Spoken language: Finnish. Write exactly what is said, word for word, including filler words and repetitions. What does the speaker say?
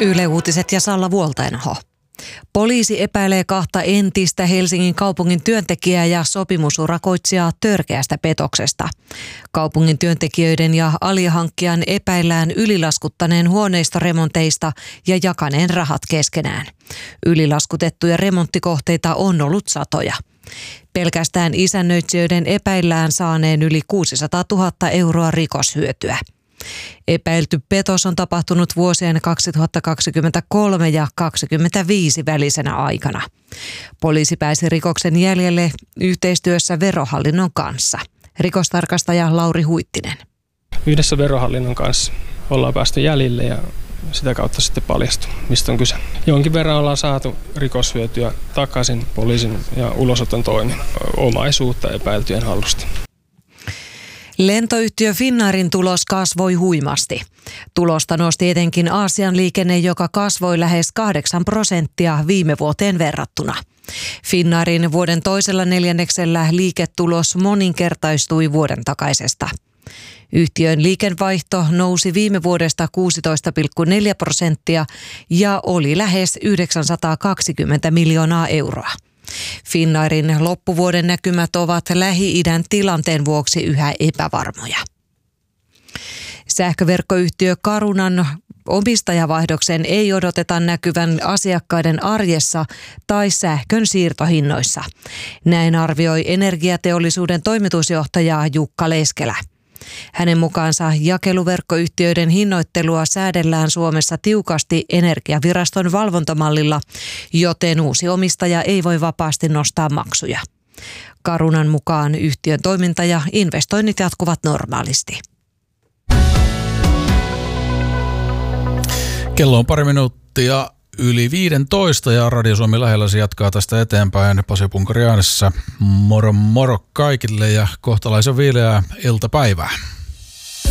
Yle Uutiset ja Salla Vuoltainho. Poliisi epäilee kahta entistä Helsingin kaupungin työntekijää ja sopimusurakoitsijaa törkeästä petoksesta. Kaupungin työntekijöiden ja alihankkijan epäillään ylilaskuttaneen huoneistoremonteista ja jakaneen rahat keskenään. Ylilaskutettuja remonttikohteita on ollut satoja. Pelkästään isännöitsijöiden epäillään saaneen yli kuusisataatuhatta euroa rikoshyötyä. Epäilty petos on tapahtunut vuosien kaksituhattakaksikymmentäkolme ja kaksituhattakaksikymmentäviisi välisenä aikana. Poliisi pääsi rikoksen jäljelle yhteistyössä Verohallinnon kanssa. Rikostarkastaja Lauri Huittinen. Yhdessä Verohallinnon kanssa ollaan päästy jäljille ja sitä kautta sitten paljastui, mistä on kyse. Jonkin verran ollaan saatu rikoshyötyä takaisin poliisin ja ulosoton toimin omaisuutta epäiltyjen hallusta. Lentoyhtiö Finnairin tulos kasvoi huimasti. Tulosta nosti etenkin Aasian liikenne, joka kasvoi lähes kahdeksan prosenttia viime vuoteen verrattuna. Finnairin vuoden toisella neljänneksellä liiketulos moninkertaistui vuoden takaisesta. Yhtiön liikevaihto nousi viime vuodesta kuusitoista pilkku neljä prosenttia ja oli lähes yhdeksänsataakaksikymmentä miljoonaa euroa. Finnairin loppuvuoden näkymät ovat Lähi-idän tilanteen vuoksi yhä epävarmoja. Sähköverkkoyhtiö Carunan omistajavaihdoksen ei odoteta näkyvän asiakkaiden arjessa tai sähkön siirtohinnoissa. Näin arvioi energiateollisuuden toimitusjohtaja Jukka Leskelä. Hänen mukaansa jakeluverkkoyhtiöiden hinnoittelua säädellään Suomessa tiukasti Energiaviraston valvontamallilla, joten uusi omistaja ei voi vapaasti nostaa maksuja. Carunan mukaan yhtiön toiminta ja investoinnit jatkuvat normaalisti. Kello on pari minuuttia yli viisitoista ja Radio Suomi lähellä se jatkaa tästä eteenpäin. Pasi Punkari äänessä. Moro moro kaikille ja kohtalaisen viileää iltapäivää.